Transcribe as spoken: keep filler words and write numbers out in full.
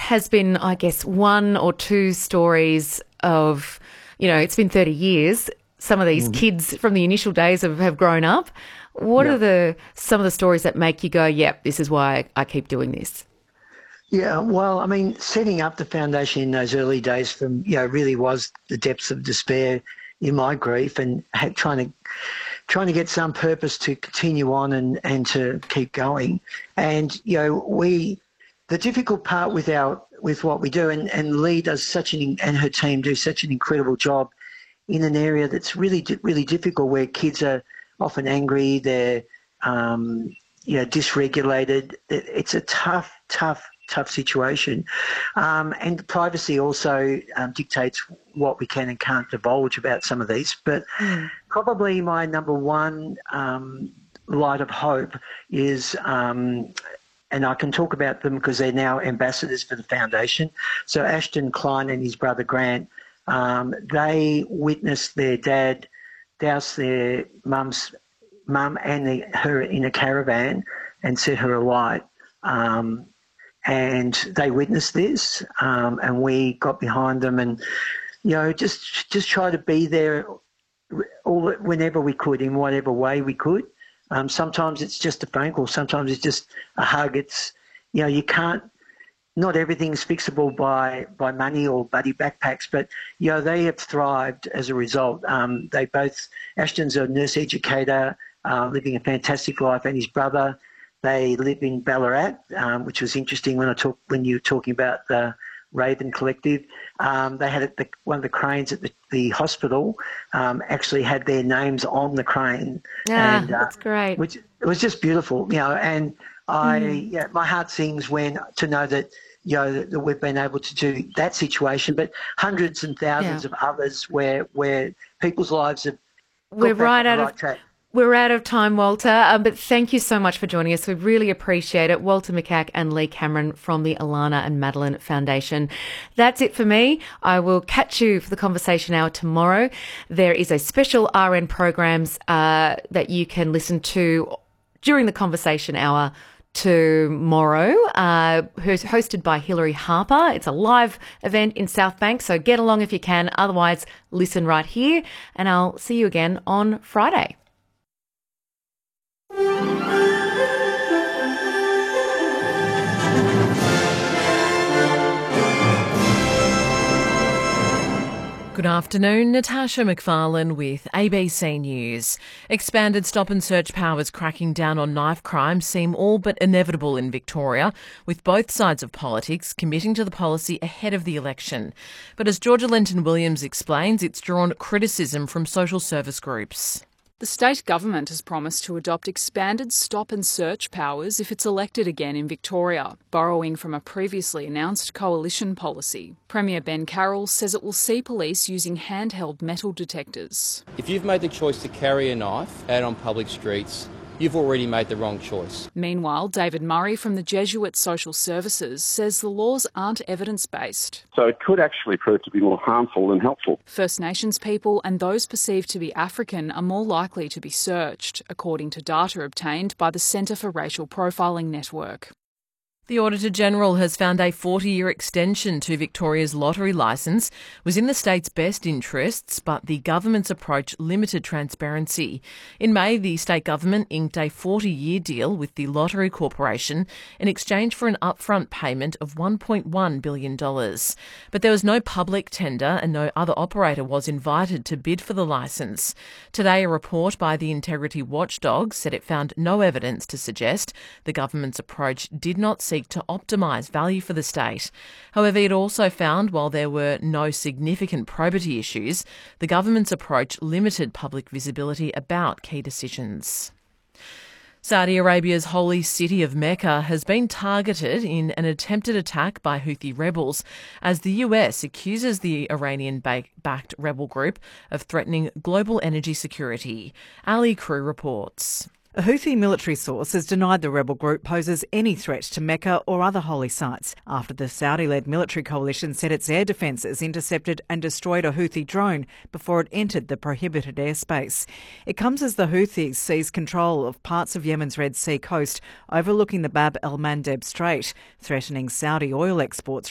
has been, I guess, one or two stories of, you know, it's been thirty years. Some of these mm-hmm. kids from the initial days have, have grown up. What yep. are the some of the stories that make you go, yep, this is why I, I keep doing this? Yeah, well, I mean, setting up the foundation in those early days from, you know, really was the depths of despair in my grief, and had, trying to trying to get some purpose to continue on and, and to keep going. And, you know, we, the difficult part with our, with what we do, and, and Lee does such an, and her team do such an incredible job in an area that's really, really difficult, where kids are often angry, they're, um, you know, dysregulated. It's a tough, tough, tough situation. Um, and privacy also um, dictates what we can and can't divulge about some of these. But mm. probably my number one um, light of hope is, um, and I can talk about them because they're now ambassadors for the foundation. So Ashton Klein and his brother Grant, um, they witnessed their dad douse their mum's mum and the, her in a caravan and set her alight. Um, and they witnessed this, um, and we got behind them, and you know, just just try to be there all whenever we could, in whatever way we could. Um, sometimes it's just a phone call. Sometimes it's just a hug. It's, you know, you can't. Not everything's fixable by, by money or buddy backpacks, but, you know, they have thrived as a result. Um, they both, Ashton's a nurse educator, uh, living a fantastic life, and his brother, they live in Ballarat, um, which was interesting when I talk, when you were talking about the Raven Collective. Um, they had it, the, one of the cranes at the, the hospital um, actually had their names on the crane. Yeah, and, uh, that's great. Which, it was just beautiful, you know, and I, mm. yeah, my heart sings when to know that, you know, that we've been able to do that situation, but hundreds and thousands yeah. of others where where people's lives have. We're right out right of track. We're out of time, Walter. Um, but thank you so much for joining us. We really appreciate it. Walter Mikac and Lee Cameron from the Alana and Madeline Foundation. That's it for me. I will catch you for the Conversation Hour tomorrow. There is a special R N programs uh, that you can listen to during the Conversation Hour tomorrow, uh, hosted by Hilary Harper. It's a live event in South Bank, so get along if you can. Otherwise, listen right here, and I'll see you again on Friday. Good afternoon, Natasha McFarlane with A B C News. Expanded stop and search powers cracking down on knife crime seem all but inevitable in Victoria, with both sides of politics committing to the policy ahead of the election. But as Georgia Lenton-Williams explains, it's drawn criticism from social service groups. The state government has promised to adopt expanded stop and search powers if it's elected again in Victoria, borrowing from a previously announced coalition policy. Premier Ben Carroll says it will see police using handheld metal detectors. If you've made the choice to carry a knife out on public streets, you've already made the wrong choice. Meanwhile, David Murray from the Jesuit Social Services says the laws aren't evidence-based. So it could actually prove to be more harmful than helpful. First Nations people and those perceived to be African are more likely to be searched, according to data obtained by the Centre for Racial Profiling Network. The Auditor-General has found a forty-year extension to Victoria's lottery licence was in the state's best interests, but the government's approach limited transparency. In May, the state government inked a forty-year deal with the Lottery Corporation in exchange for an upfront payment of one point one billion dollars. But there was no public tender and no other operator was invited to bid for the licence. Today, a report by the Integrity Watchdog said it found no evidence to suggest the government's approach did not seek to optimise value for the state. However, it also found while there were no significant probity issues, the government's approach limited public visibility about key decisions. Saudi Arabia's holy city of Mecca has been targeted in an attempted attack by Houthi rebels as the U S accuses the Iranian-backed rebel group of threatening global energy security. Ali Crew reports. A Houthi military source has denied the rebel group poses any threat to Mecca or other holy sites after the Saudi-led military coalition said its air defences intercepted and destroyed a Houthi drone before it entered the prohibited airspace. It comes as the Houthis seized control of parts of Yemen's Red Sea coast overlooking the Bab el-Mandeb Strait, threatening Saudi oil exports